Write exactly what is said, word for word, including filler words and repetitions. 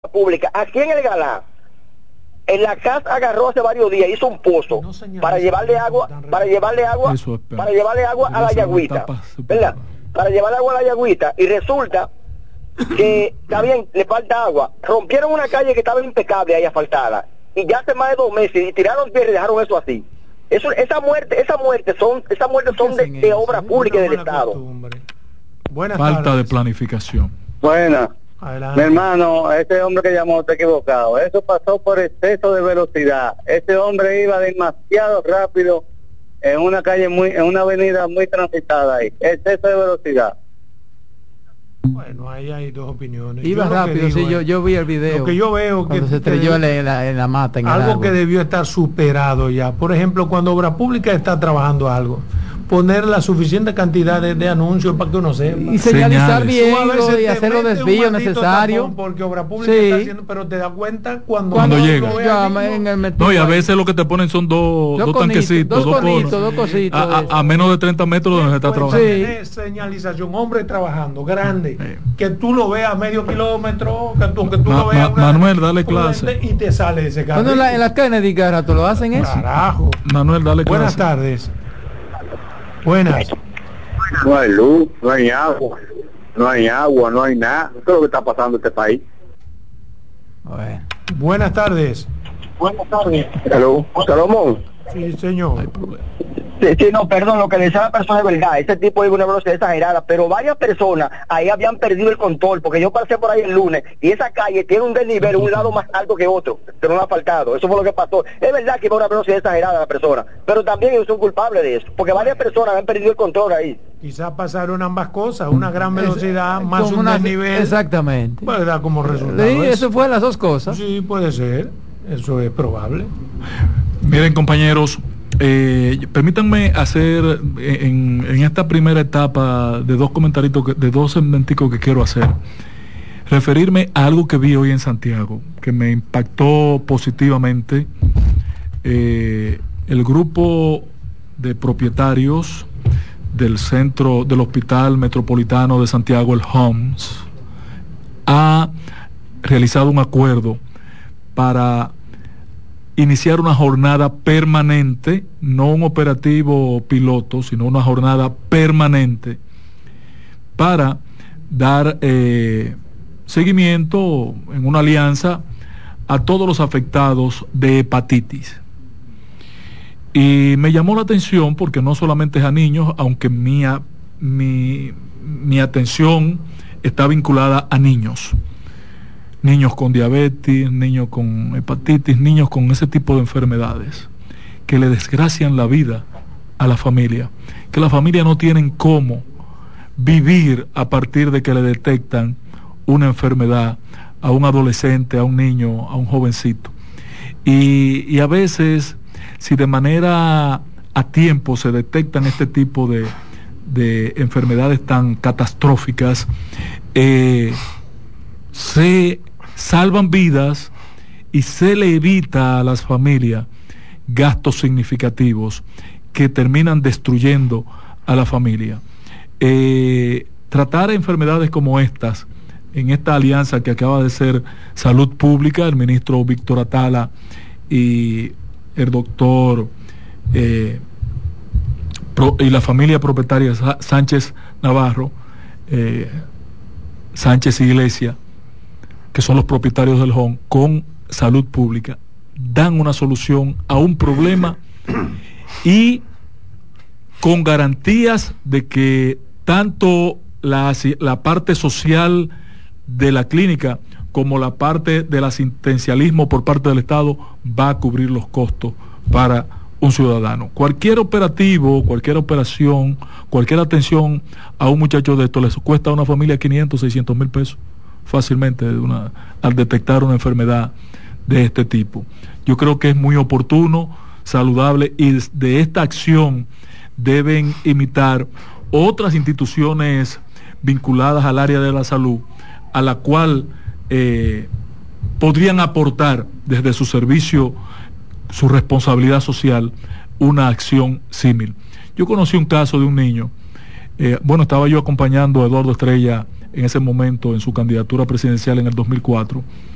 pública, aquí en el Galán, en la casa agarró hace varios días, hizo un pozo no para llevarle agua, para llevarle agua, para llevarle agua a la yagüita, ¿verdad? Para llevarle agua a la yagüita, y resulta que está bien, le falta agua. Rompieron una calle que estaba impecable ahí asfaltada, y ya hace más de dos meses, y tiraron tierra y dejaron eso así. Eso, esa muerte, esa muerte son, esas muertes son de, de obra pública del Estado. Buenas Falta tardes. de planificación. Buenas. Adelante. Mi hermano, ese hombre que llamó está equivocado. Eso pasó por exceso de velocidad. Ese hombre iba demasiado rápido en una calle muy, en una avenida muy transitada ahí. Exceso de velocidad. Bueno, ahí hay dos opiniones. Iba yo rápido, sí, yo, yo vi el video. Lo que yo veo cuando que se estrelló que, en, la, en la mata. En algo que debió estar superado ya. Por ejemplo, cuando Obra Pública está trabajando algo, poner la suficiente cantidad de, de anuncios para que uno sepa. Y señalizar bien y hacer los desvíos necesarios. Porque Obra Pública sí. está haciendo, pero te das cuenta cuando, cuando llega. No, y a veces lo que te ponen son dos, dos, dos tanquecitos, dos, conitos, dos, dos cositos. A, a, a menos de treinta metros donde se está trabajando. Sí. Señalización, hombre trabajando, grande, sí. que tú lo veas a medio kilómetro, que tú, que tú Ma, lo veas. Ma, Manuel, dale clase. Y te sale ese carro. Bueno, en la, en la Kennedy, cada rato lo hacen eso. Carajo. Manuel, dale clase. Buenas tardes. Buenas. No hay luz, no hay agua, no hay agua, no hay nada. ¿Qué es lo que está pasando en este país? Bueno. Buenas tardes. Buenas tardes. Hello. Salomón. Sí, señor. Sí, sí, no, perdón, lo que le decía la persona es verdad, ese tipo iba a una velocidad exagerada, pero varias personas ahí habían perdido el control, porque yo pasé por ahí el lunes, y esa calle tiene un desnivel, un lado más alto que otro, pero no ha faltado, eso fue lo que pasó. Es verdad que iba a una velocidad exagerada la persona, pero también ellos son culpables de eso, porque varias personas han perdido el control ahí. Quizás pasaron ambas cosas, una gran velocidad, es, más un una, desnivel. Exactamente. Puede dar como resultado. Sí, eso fue las dos cosas. Sí, puede ser, eso es probable. Miren, compañeros, Eh, permítanme hacer en, en esta primera etapa de dos comentarios, de dos segmentos que quiero hacer, referirme a algo que vi hoy en Santiago, que me impactó positivamente. Eh, el grupo de propietarios del centro del Hospital Metropolitano de Santiago, el H O M S, ha realizado un acuerdo para iniciar una jornada permanente, no un operativo piloto, sino una jornada permanente para dar eh, seguimiento en una alianza a todos los afectados de hepatitis. Y me llamó la atención porque no solamente es a niños, aunque mi, mi, mi atención está vinculada a niños. Niños con diabetes, niños con hepatitis, niños con ese tipo de enfermedades que le desgracian la vida a la familia, que la familia no tienen cómo vivir a partir de que le detectan una enfermedad a un adolescente, a un niño, a un jovencito. Y, y a veces, si de manera a tiempo se detectan este tipo de, de enfermedades tan catastróficas, eh, se salvan vidas y se le evita a las familias gastos significativos que terminan destruyendo a la familia. Eh, tratar enfermedades como estas, en esta alianza que acaba de ser Salud Pública, el ministro Víctor Atala y el doctor eh, pro, y la familia propietaria Sánchez Navarro, eh, Sánchez Iglesia, que son los propietarios del H O M, con Salud Pública, dan una solución a un problema y con garantías de que tanto la, la parte social de la clínica como la parte del asistencialismo por parte del Estado va a cubrir los costos para un ciudadano. Cualquier operativo, cualquier operación, cualquier atención a un muchacho de esto les cuesta a una familia quinientos, seiscientos mil pesos fácilmente de una, al detectar una enfermedad de este tipo. Yo creo que es muy oportuno, saludable, y de esta acción deben imitar otras instituciones vinculadas al área de la salud, a la cual eh, podrían aportar desde su servicio, su responsabilidad social, una acción similar. Yo conocí un caso de un niño, eh, bueno, estaba yo acompañando a Eduardo Estrella en ese momento en su candidatura presidencial en el dos mil cuatro,